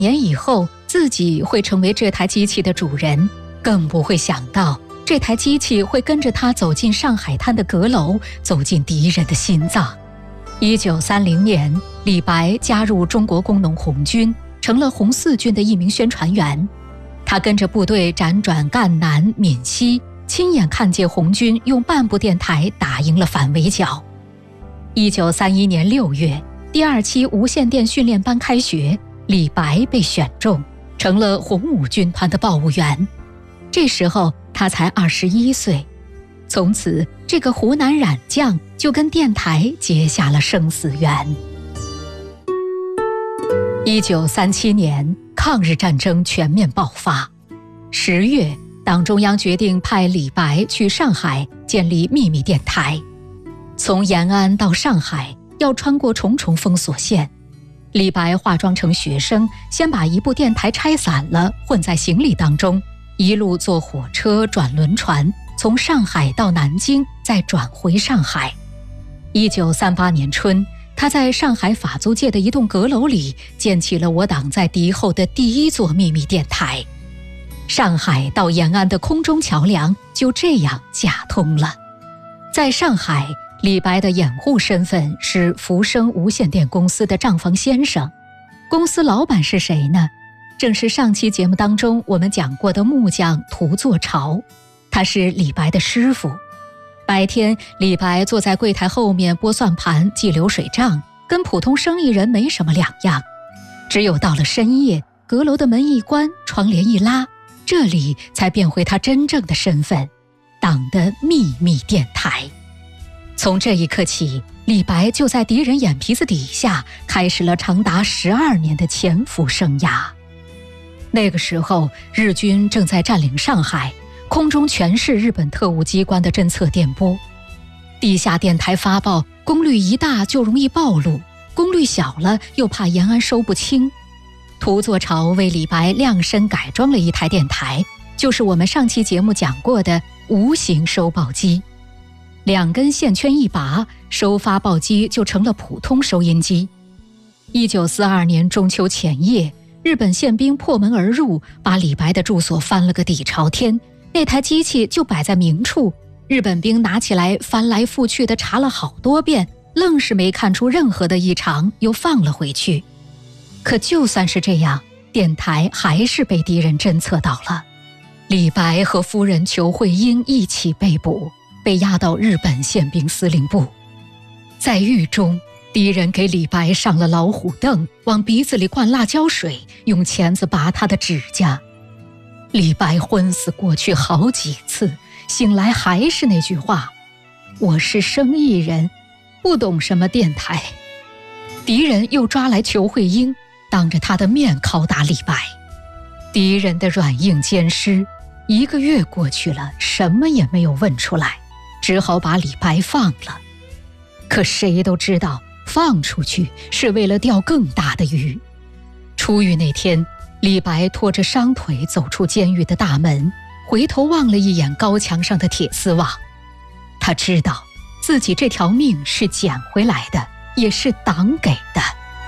年以后自己会成为这台机器的主人，更不会想到这台机器会跟着他走进上海滩的阁楼，走进敌人的心脏。1930年，李白加入中国工农红军，成了红四军的一名宣传员。他跟着部队辗转赣南、闽西，亲眼看见红军用半部电台打赢了反围剿。1931年6月，第2期无线电训练班开学，李白被选中，成了红五军团的报务员。这时候他才21岁。从此，这个湖南冉将就跟电台结下了生死缘。1937年，抗日战争全面爆发。10月，党中央决定派李白去上海建立秘密电台。从延安到上海，要穿过重重封锁线。李白化妆成学生，先把一部电台拆散了，混在行李当中，一路坐火车转轮船，从上海到南京，再转回上海。1938年春，他在上海法租界的一栋阁楼里建起了我党在敌后的第一座秘密电台。上海到延安的空中桥梁就这样架通了。在上海，李白的掩护身份是福生无线电公司的账房先生。公司老板是谁呢？正是上期节目当中我们讲过的木匠涂作潮，他是李白的师傅。白天，李白坐在柜台后面拨算盘、记流水账，跟普通生意人没什么两样。只有到了深夜，阁楼的门一关，窗帘一拉，这里才变回他真正的身份——党的秘密电台。从这一刻起，李白就在敌人眼皮子底下开始了长达12年的潜伏生涯。那个时候，日军正在占领上海，空中全是日本特务机关的侦测电波。地下电台发报，功率一大就容易暴露，功率小了又怕延安收不清。涂作潮为李白量身改装了一台电台，就是我们上期节目讲过的无形收报机。2根线圈一拔，收发报机就成了普通收音机。1942年中秋前夜，日本宪兵破门而入，把李白的住所翻了个底朝天，那台机器就摆在明处，日本兵拿起来翻来覆去的查了好多遍，愣是没看出任何的异常，又放了回去。可就算是这样，电台还是被敌人侦测到了。李白和夫人裘慧英一起被捕，被押到日本宪兵司令部。在狱中，敌人给李白上了老虎凳，往鼻子里灌辣椒水，用钳子拔他的指甲。李白昏死过去好几次，醒来还是那句话：我是生意人，不懂什么电台。敌人又抓来裘慧英，当着他的面拷打李白。敌人的软硬兼施，1个月过去了，什么也没有问出来，只好把李白放了。可谁都知道，放出去是为了钓更大的鱼。出狱那天，李白拖着伤腿走出监狱的大门，回头望了一眼高墙上的铁丝网。他知道自己这条命是捡回来的，也是党给的。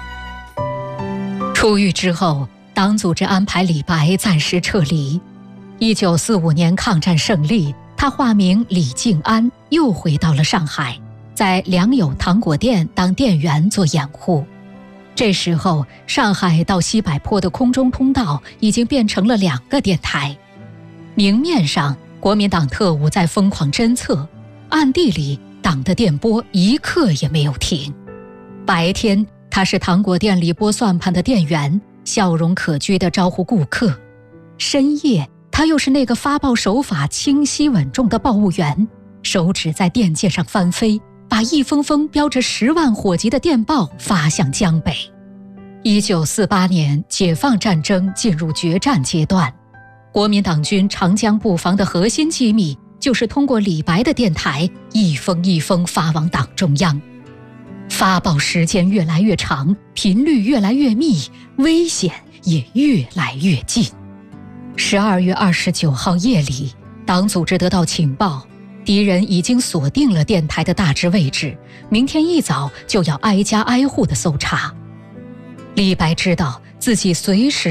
出狱之后，党组织安排李白暂时撤离。1945年抗战胜利，他化名李静安，又回到了上海，在良友糖果店当店员做掩护。这时候，上海到西柏坡的空中通道已经变成了2个电台。明面上，国民党特务在疯狂侦测，暗地里，党的电波一刻也没有停。白天，他是糖果店里拨算盘的店员，笑容可掬地招呼顾客；深夜，他又是那个发报手法清晰稳重的报务员，手指在电键上翻飞，把一封封标着10万火急的电报发向江北。1948年，解放战争进入决战阶段，国民党军长江布防的核心机密就是通过李白的电台一封一封发往党中央。发报时间越来越长，频率越来越密，危险也越来越近。12月29号夜里，党组织得到情报，敌人已经锁定了电台的大致位置，明天一早就要挨家挨户的搜查。李白知道自己随时